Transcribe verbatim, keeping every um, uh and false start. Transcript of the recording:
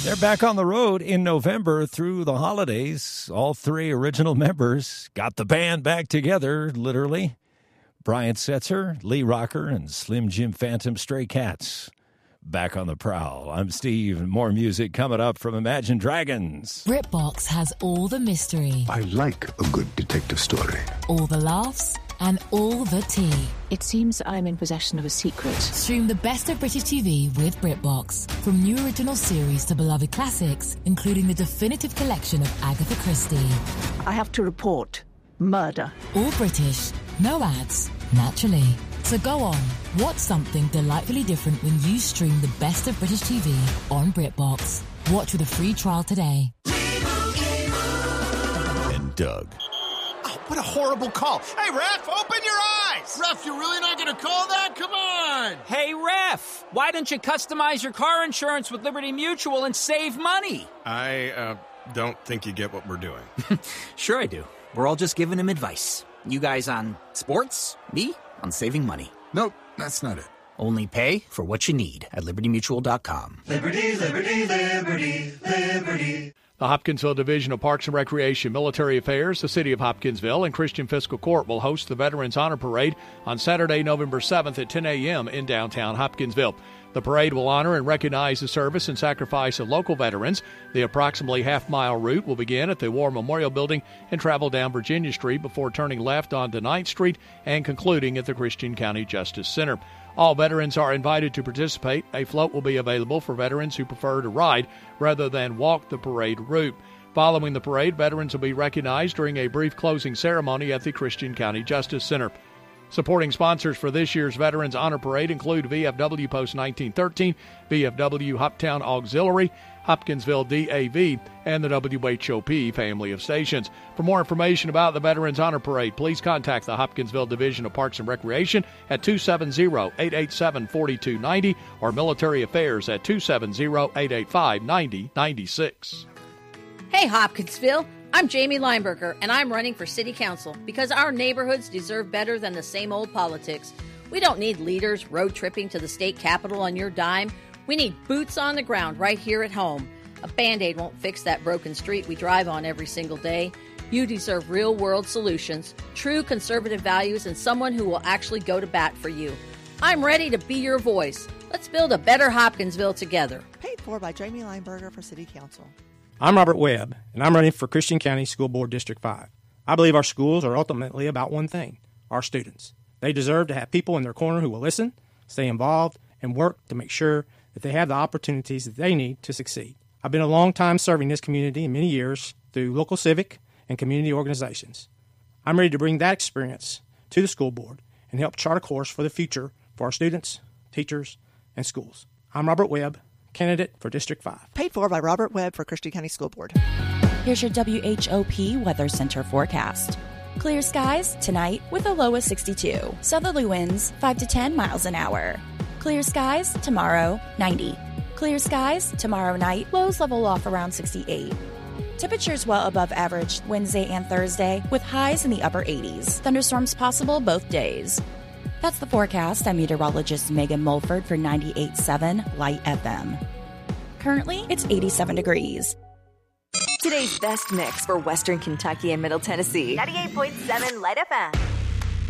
They're back on the road in November through the holidays. All three original members got the band back together, literally. Brian Setzer, Lee Rocker, and Slim Jim Phantom Stray Cats. Back on the prowl. I'm Steve, and more music coming up from Imagine Dragons. BritBox has all the mystery. I like a good detective story. All the laughs and all the tea. It seems I'm in possession of a secret. Stream the best of British T V with BritBox. From new original series to beloved classics, including the definitive collection of Agatha Christie. I have to report murder. All British, no ads, naturally. So go on, watch something delightfully different when you stream the best of British T V on BritBox. Watch with a free trial today. And Doug. Oh, what a horrible call. Hey, Ref, open your eyes! Ref, you're really not going to call that? Come on! Hey, Ref, why don't you customize your car insurance with Liberty Mutual and save money? I, uh, don't think you get what we're doing. Sure I do. We're all just giving him advice. You guys on sports, me on saving money. Nope, that's not it. Only pay for what you need at liberty mutual dot com. Liberty, liberty, liberty, liberty. The Hopkinsville Division of Parks and Recreation, Military Affairs, the City of Hopkinsville, and Christian Fiscal Court will host the Veterans Honor Parade on Saturday, November seventh at ten a.m. in downtown Hopkinsville. The parade will honor and recognize the service and sacrifice of local veterans. The approximately half-mile route will begin at the War Memorial Building and travel down Virginia Street before turning left onto ninth Street and concluding at the Christian County Justice Center. All veterans are invited to participate. A float will be available for veterans who prefer to ride rather than walk the parade route. Following the parade, veterans will be recognized during a brief closing ceremony at the Christian County Justice Center. Supporting sponsors for this year's Veterans Honor Parade include V F W Post nineteen thirteen, V F W Hoptown Auxiliary, Hopkinsville D A V, and the W H O P family of stations. For more information about the Veterans Honor Parade, please contact the Hopkinsville Division of Parks and Recreation at two seven zero, eight eight seven, four two nine zero or Military Affairs at two seven zero, eight eight five, nine zero nine six. Hey, Hopkinsville. I'm Jamie Lineberger, and I'm running for City Council because our neighborhoods deserve better than the same old politics. We don't need leaders road tripping to the state capitol on your dime. We need boots on the ground right here at home. A Band-Aid won't fix that broken street we drive on every single day. You deserve real-world solutions, true conservative values, and someone who will actually go to bat for you. I'm ready to be your voice. Let's build a better Hopkinsville together. Paid for by Jamie Lineberger for City Council. I'm Robert Webb, and I'm running for Christian County School Board District five. I believe our schools are ultimately about one thing, our students. They deserve to have people in their corner who will listen, stay involved, and work to make sure that they have the opportunities that they need to succeed. I've been a long time serving this community in many years through local civic and community organizations. I'm ready to bring that experience to the school board and help chart a course for the future for our students, teachers, and schools. I'm Robert Webb, candidate for District five. Paid for by Robert Webb for Christian County School Board. Here's your W H O P Weather Center forecast. Clear skies tonight with a low of sixty-two. Southerly winds five to ten miles an hour. Clear skies tomorrow, ninety. Clear skies tomorrow night, lows level off around sixty-eight. Temperatures well above average Wednesday and Thursday with highs in the upper eighties. Thunderstorms possible both days. That's the forecast. I'm meteorologist Megan Mulford for ninety-eight point seven Light F M. Currently, it's eighty-seven degrees. Today's best mix for Western Kentucky and Middle Tennessee. ninety-eight point seven Light F M.